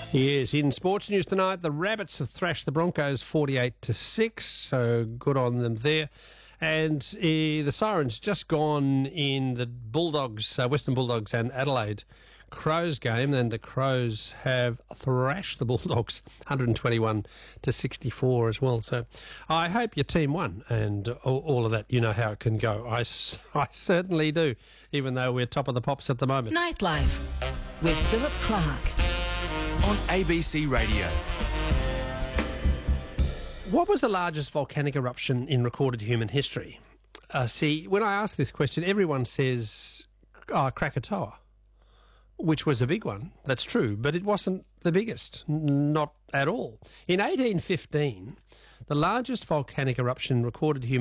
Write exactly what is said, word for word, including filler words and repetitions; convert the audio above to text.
Yes, in sports news tonight, the Rabbits have thrashed the Broncos forty-eight to six, so good on them there. And uh, the Sirens just gone in the Bulldogs, uh, Western Bulldogs and Adelaide Crows game, and the Crows have thrashed the Bulldogs one twenty-one to sixty-four as well. So I hope your team won, and all, all of that, you know how it can go. I, I certainly do, even though we're top of the pops at the moment. Nightlife with Philip Clark on A B C Radio. What was the largest volcanic eruption in recorded human history? Uh, see, when I ask this question, everyone says uh, Krakatoa, which was a big one. That's true, but it wasn't the biggest, N- not at all. In eighteen fifteen, the largest volcanic eruption in recorded human